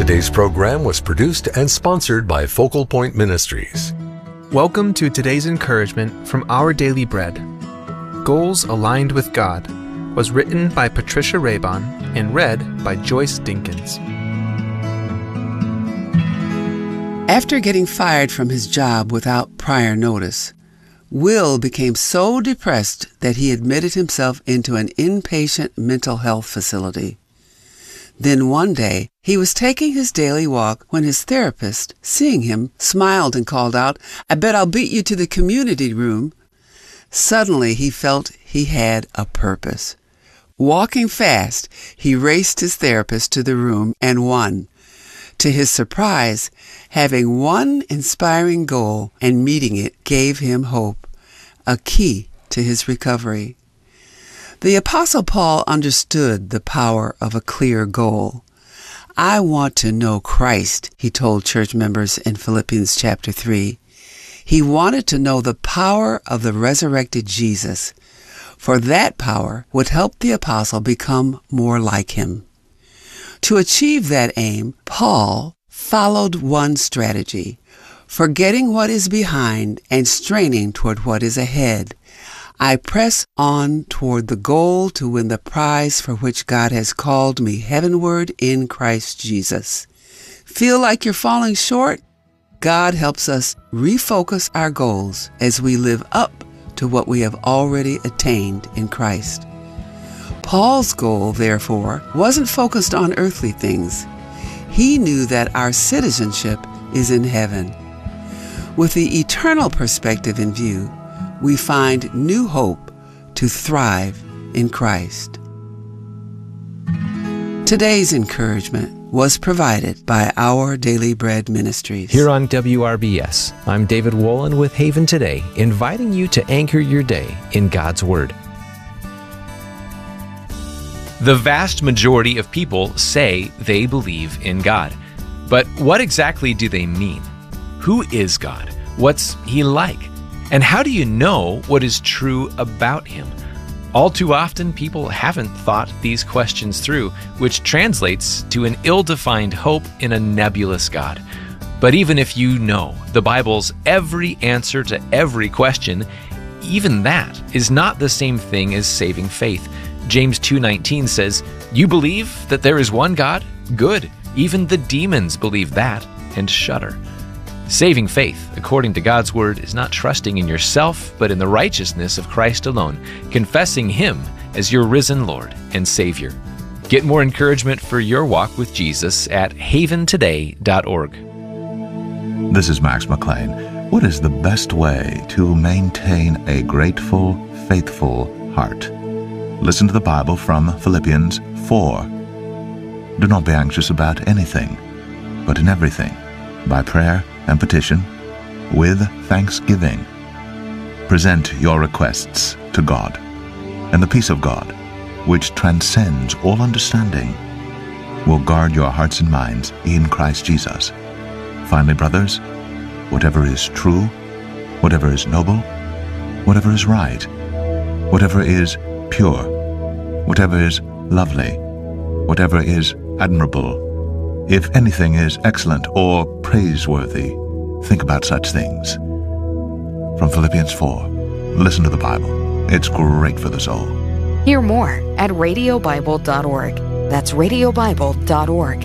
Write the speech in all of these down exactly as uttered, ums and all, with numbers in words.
Today's program was produced and sponsored by Focal Point Ministries. Welcome to today's encouragement from Our Daily Bread. Goals Aligned with God was written by Patricia Raybon and read by Joyce Dinkins. After getting fired from his job without prior notice, Will became so depressed that he admitted himself into an inpatient mental health facility. Then one day, he was taking his daily walk when his therapist, seeing him, smiled and called out, "I bet I'll beat you to the community room." Suddenly, he felt he had a purpose. Walking fast, he raced his therapist to the room and won. To his surprise, having one inspiring goal and meeting it gave him hope, a key to his recovery. The Apostle Paul understood the power of a clear goal. "I want to know Christ," he told church members in Philippians chapter three. He wanted to know the power of the resurrected Jesus, for that power would help the apostle become more like him. To achieve that aim, Paul followed one strategy, forgetting what is behind and straining toward what is ahead. "I press on toward the goal to win the prize for which God has called me heavenward in Christ Jesus." Feel like you're falling short? God helps us refocus our goals as we live up to what we have already attained in Christ. Paul's goal, therefore, wasn't focused on earthly things. He knew that our citizenship is in heaven. With the eternal perspective in view, we find new hope to thrive in Christ. Today's encouragement was provided by Our Daily Bread Ministries. Here on W R B S, I'm David Wolin with Haven Today, inviting you to anchor your day in God's Word. The vast majority of people say they believe in God. But what exactly do they mean? Who is God? What's He like? And how do you know what is true about Him? All too often, people haven't thought these questions through, which translates to an ill-defined hope in a nebulous God. But even if you know the Bible's every answer to every question, even that is not the same thing as saving faith. James two nineteen says, "You believe that there is one God? Good. Even the demons believe that and shudder." Saving faith, according to God's Word, is not trusting in yourself, but in the righteousness of Christ alone, confessing Him as your risen Lord and Savior. Get more encouragement for your walk with Jesus at haven today dot org. This is Max McLean. What is the best way to maintain a grateful, faithful heart? Listen to the Bible from Philippians four. Do not be anxious about anything, but in everything, by prayer and petition, with thanksgiving, present your requests to God, and the peace of God, which transcends all understanding, will guard your hearts and minds in Christ Jesus. Finally, brothers, whatever is true, whatever is noble, whatever is right, whatever is pure, whatever is lovely, whatever is admirable, if anything is excellent or praiseworthy, think about such things. From Philippians four, listen to the Bible. It's great for the soul. Hear more at radio bible dot org. That's radio bible dot org.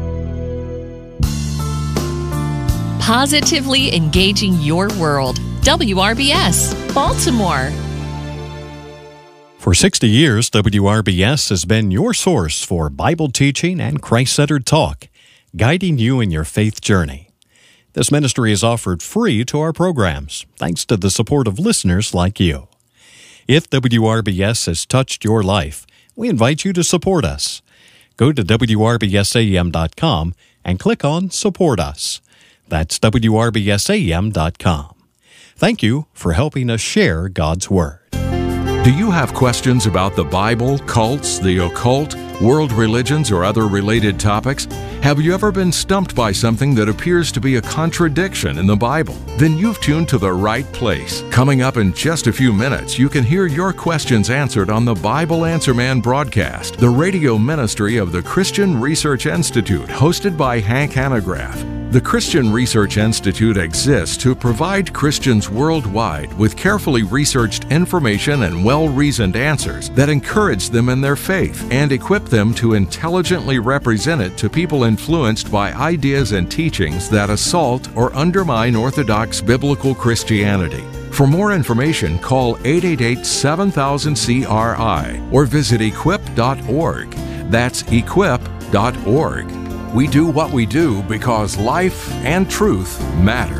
Positively engaging your world. W R B S, Baltimore. For sixty years, W R B S has been your source for Bible teaching and Christ-centered talk, guiding you in your faith journey. This ministry is offered free to our programs, thanks to the support of listeners like you. If W R B S has touched your life, we invite you to support us. Go to W R B S A M dot com and click on Support Us. That's W R B S A M dot com. Thank you for helping us share God's Word. Do you have questions about the Bible, cults, the occult, world religions, or other related topics? Have you ever been stumped by something that appears to be a contradiction in the Bible? Then you've tuned to the right place. Coming up in just a few minutes, you can hear your questions answered on the Bible Answer Man broadcast, the radio ministry of the Christian Research Institute, hosted by Hank Hanegraaff. The Christian Research Institute exists to provide Christians worldwide with carefully researched information and well-reasoned answers that encourage them in their faith and equip them to intelligently represent it to people influenced by ideas and teachings that assault or undermine Orthodox biblical Christianity. For more information, call eight eight eight, seven thousand, C R I or visit equip dot org. That's equip dot org. We do what we do because life and truth matter.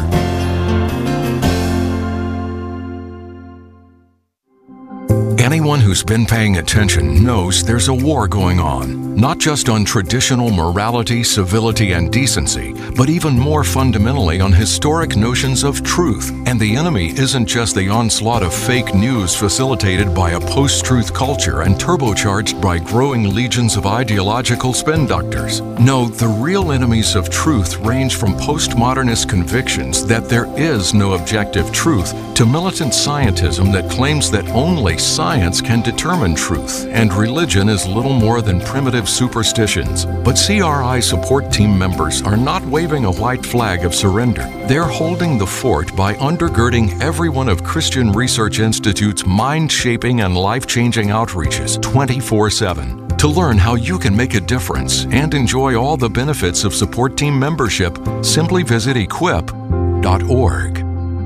Anyone who's been paying attention knows there's a war going on, not just on traditional morality, civility, and decency, but even more fundamentally on historic notions of truth. And the enemy isn't just the onslaught of fake news facilitated by a post-truth culture and turbocharged by growing legions of ideological spin doctors. No, the real enemies of truth range from postmodernist convictions that there is no objective truth to militant scientism that claims that only science can determine truth, and religion is little more than primitive superstitions. But C R I support team members are not waving a white flag of surrender. They're holding the fort by undergirding every one of Christian Research Institute's mind-shaping and life-changing outreaches twenty-four seven. To learn how you can make a difference and enjoy all the benefits of support team membership, simply visit equip dot org.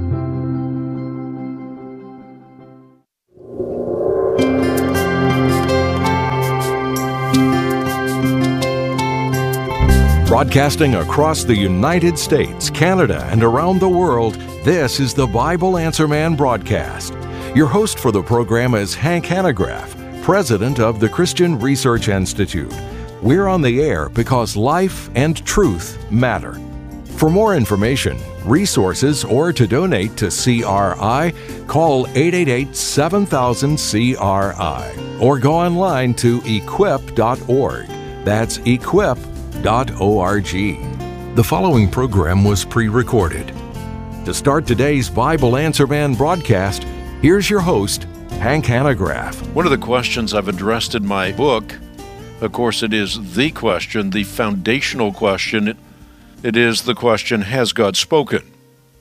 Broadcasting across the United States, Canada, and around the world, this is the Bible Answer Man broadcast. Your host for the program is Hank Hanegraaff, president of the Christian Research Institute. We're on the air because life and truth matter. For more information, resources, or to donate to C R I, call eight eight eight, seven thousand, C R I or go online to equip dot org. That's equip dot org. The following program was pre-recorded. To start today's Bible Answer Man broadcast, here's your host, Hank Hanegraaff. One of the questions I've addressed in my book, of course, it is the question, the foundational question. It, it is the question, has God spoken?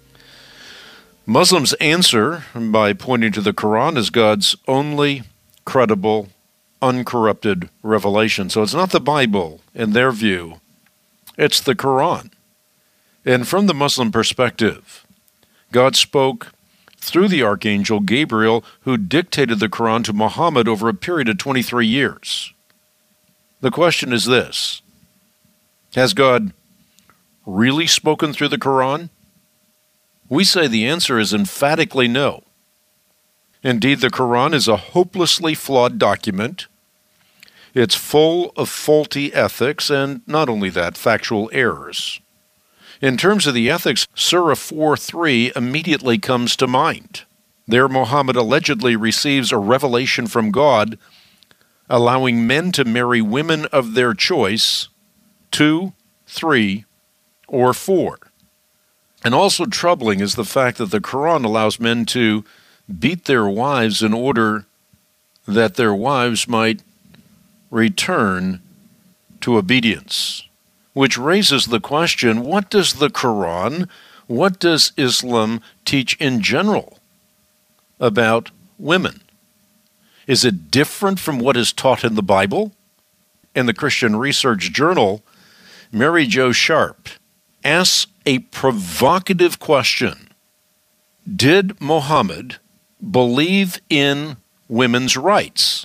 Muslims answer by pointing to the Quran as God's only credible, uncorrupted revelation. So it's not the Bible in their view, it's the Quran. And from the Muslim perspective, God spoke through the Archangel Gabriel, who dictated the Quran to Muhammad over a period of twenty-three years. The question is this: has God really spoken through the Quran? We say the answer is emphatically no. Indeed, the Quran is a hopelessly flawed document. It's full of faulty ethics, and not only that, factual errors. In terms of the ethics, Surah four three immediately comes to mind. There, Muhammad allegedly receives a revelation from God, allowing men to marry women of their choice, two, three, or four. And also troubling is the fact that the Quran allows men to beat their wives in order that their wives might return to obedience. Which raises the question, what does the Quran, what does Islam teach in general about women? Is it different from what is taught in the Bible? In the Christian Research Journal, Mary Jo Sharp asks a provocative question. Did Muhammad believe in women's rights?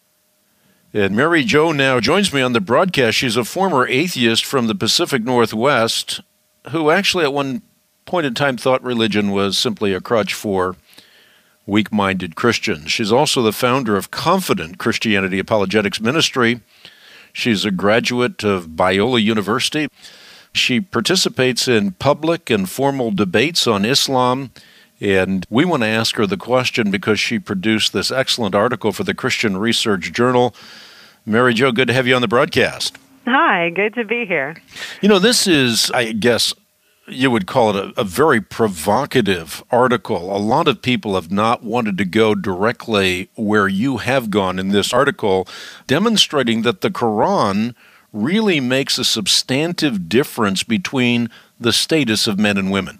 And Mary Jo now joins me on the broadcast. She's a former atheist from the Pacific Northwest who actually at one point in time thought religion was simply a crutch for weak-minded Christians. She's also the founder of Confident Christianity Apologetics Ministry. She's a graduate of Biola University. She participates in public and formal debates on Islam And we want to ask her the question because she produced this excellent article for the Christian Research Journal. Mary Jo, good to have you on the broadcast. Hi, good to be here. You know, this is, I guess, you would call it a, a very provocative article. A lot of people have not wanted to go directly where you have gone in this article, demonstrating that the Quran really makes a substantive difference between the status of men and women.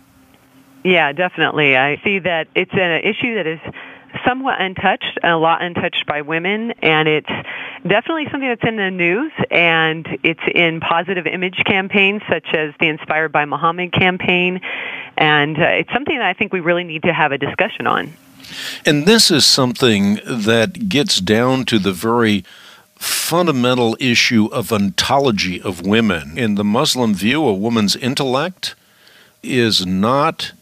Yeah, definitely. I see that it's an issue that is somewhat untouched, and a lot untouched by women, and it's definitely something that's in the news, and it's in positive image campaigns such as the Inspired by Muhammad campaign, and uh, it's something that I think we really need to have a discussion on. And this is something that gets down to the very fundamental issue of ontology of women. In the Muslim view, a woman's intellect is not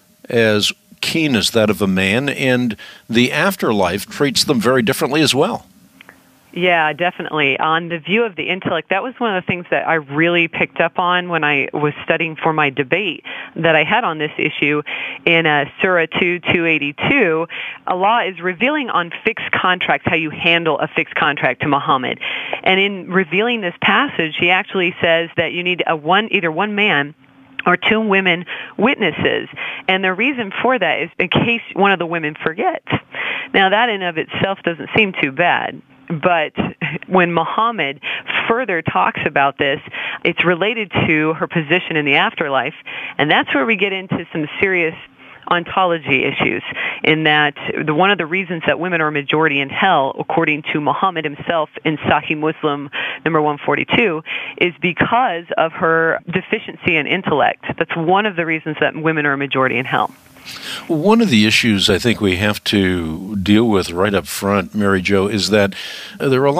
as keen as that of a man, and the afterlife treats them very differently as well. Yeah, definitely. On the view of the intellect, that was one of the things that I really picked up on when I was studying for my debate that I had on this issue. In uh, Surah two, two eighty-two, Allah is revealing on fixed contracts how you handle a fixed contract to Muhammad. And in revealing this passage, he actually says that you need a one, either one man or two women witnesses. And the reason for that is in case one of the women forgets. Now, that in of itself doesn't seem too bad. But when Muhammad further talks about this, it's related to her position in the afterlife. And that's where we get into some serious ontology issues, in that the, one of the reasons that women are a majority in hell, according to Muhammad himself in Sahih Muslim number one forty-two, is because of her deficiency in intellect. That's one of the reasons that women are a majority in hell. One of the issues I think we have to deal with right up front, Mary Jo, is that there are a lot